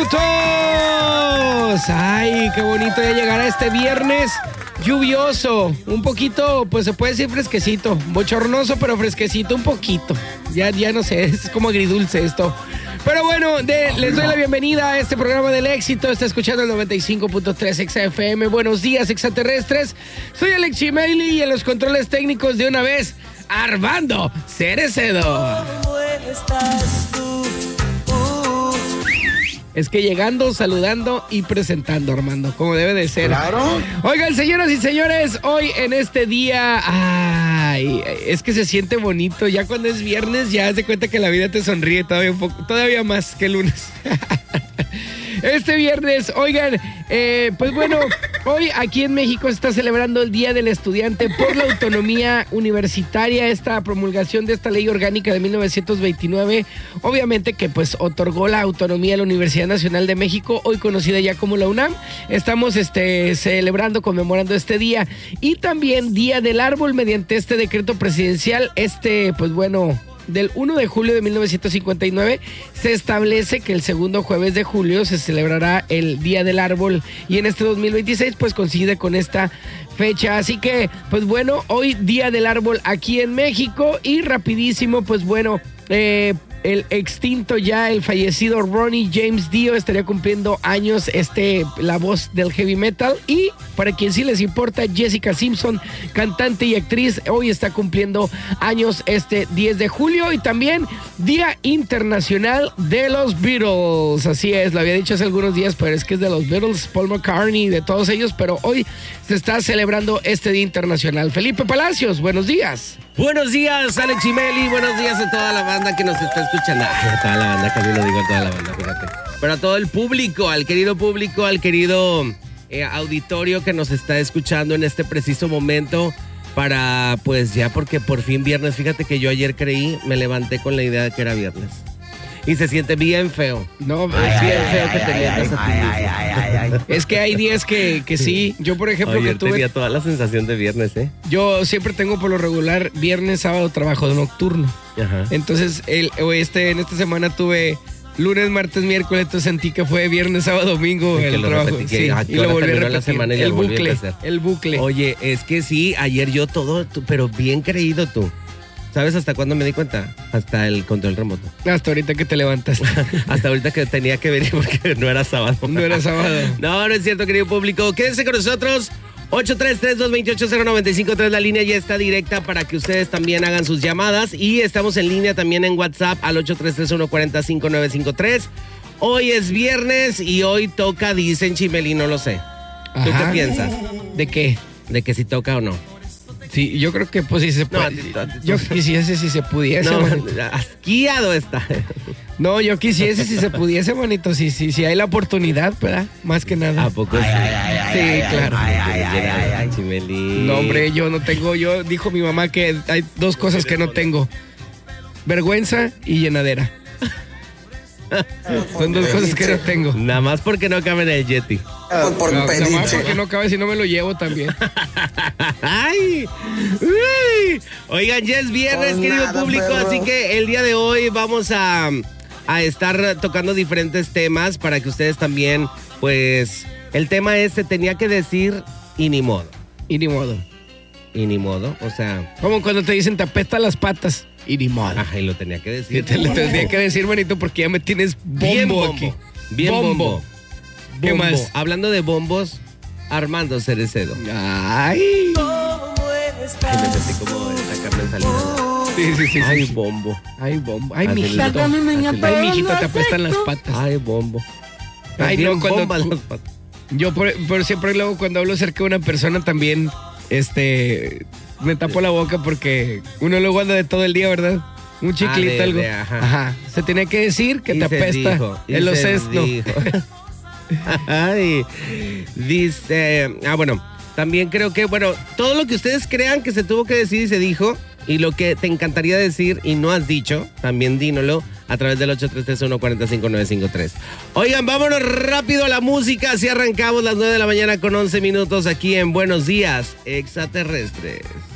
minutos. Ay, qué bonito ya llegar a este viernes lluvioso. Un poquito, pues se puede decir fresquecito. Bochornoso, pero fresquecito un poquito. Ya no sé, es como agridulce esto. Pero bueno, les doy la bienvenida a este programa del éxito. Está escuchando el 95.3 XFM. Buenos días, extraterrestres. Soy Alex Chimeli y en los controles técnicos de una vez, Armando Cerecedo. ¿Cómo estás tú? Es que llegando, saludando y presentando, Armando, como debe de ser. Claro. Oigan, señoras y señores, hoy en este día, ay, es que se siente bonito. Ya cuando es viernes, ya haz de cuenta que la vida te sonríe todavía un poco, todavía más que el lunes. Este viernes, oigan, pues bueno, hoy aquí en México se está celebrando el Día del Estudiante por la Autonomía Universitaria, esta promulgación de esta ley orgánica de 1929, obviamente que pues otorgó la autonomía a la Universidad Nacional de México, hoy conocida ya como la UNAM. Estamos celebrando, conmemorando este día y también Día del Árbol mediante este decreto presidencial, pues bueno, del 1 de julio de 1959 se establece que el segundo jueves de julio se celebrará el Día del Árbol y en este 2026 pues coincide con esta fecha, así que pues bueno, hoy Día del Árbol aquí en México y rapidísimo pues bueno, el extinto ya, el fallecido Ronnie James Dio estaría cumpliendo años, la voz del heavy metal. Y para quien sí les importa, Jessica Simpson, cantante y actriz, hoy está cumpliendo años 10 de julio. Y también Día Internacional de los Beatles. Así es, lo había dicho hace algunos días, pero es que es de los Beatles, Paul McCartney, de todos ellos. Pero hoy se está celebrando este Día Internacional. Felipe Palacios, buenos días. Buenos días, Alex Chimeli. Buenos días a toda la banda que nos está escuchando. A toda la banda, casi lo digo a toda la banda, fíjate. Pero a todo el público, al querido auditorio que nos está escuchando en este preciso momento. Para, pues ya, porque por fin viernes. Fíjate que yo ayer me levanté con la idea de que era viernes. Y se siente bien feo. No, es bien feo que te levantas a ti mismo. Es que hay días que sí. Yo, por ejemplo, ayer que tuve... tenía toda la sensación de viernes, ¿eh? Yo siempre tengo por lo regular viernes, sábado, trabajo nocturno. Ajá. Entonces, en esta semana tuve lunes, martes, miércoles, entonces sentí que fue viernes, sábado, domingo el trabajo. Sí, y lo volví a repetir. La semana y el bucle. Oye, es que sí, ayer yo pero bien creído tú. ¿Sabes hasta cuándo me di cuenta? Hasta el control remoto. Hasta ahorita que te levantaste. Hasta ahorita que tenía que venir porque no era sábado. No era sábado. No es cierto, querido público. Quédense con nosotros. 833-228-095-3. La línea ya está directa para que ustedes también hagan sus llamadas. Y estamos en línea también en WhatsApp al 833-140-5953. Hoy es viernes y hoy toca, dicen Chimeli, no lo sé. ¿Tú qué piensas? ¿De qué? De que si toca o no. Sí, yo creo que pues sí se puede. Yo quisiese si se pudiese. No, asqueado está. No, yo quisiese si se pudiese, manito. Si hay la oportunidad, ¿verdad? Más que nada. ¿A poco sí? Sí, claro. No, hombre, yo no tengo. Dijo mi mamá que hay dos cosas que no tengo: vergüenza y llenadera. Son dos cosas que no tengo. Nada más porque no cabe en el Yeti. Nada más porque no cabe si no me lo llevo también. ¡Ay! ¡Uy! Oigan, ya es viernes, querido público, así que el día de hoy vamos a estar tocando diferentes temas para que ustedes también, pues, el tema tenía que decir y ni modo. Y ni modo. Y ni modo, o sea... Como cuando te dicen te apestan las patas. Y ni modo. Ajá, y lo tenía que decir. Le tenía que decir, manito, porque ya me tienes bombo aquí. Bien bombo. ¿Qué más? Hablando de bombos, Armando Cerecedo. Ay. Me sentí como esta Carmen Salinas. Sí. Ay, bombo. Ay, bombo. Ay, mijito. Ay, mijito, te apestan las patas. Ay, bombo. Ay, no, cuando... las patas. Yo por siempre luego cuando hablo cerca de una persona también, me tapo la boca porque uno luego anda de todo el día, ¿verdad? Un chiclito, algo. Ajá. Se tenía que decir que te apesta. En los no. Ay, dice, bueno, también creo que, todo lo que ustedes crean que se tuvo que decir y se dijo, y lo que te encantaría decir y no has dicho, también dínolo a través del 833-145-953. Oigan, vámonos rápido a la música, así arrancamos las 9 de la mañana con 11 minutos aquí en Buenos Días, Extraterrestres.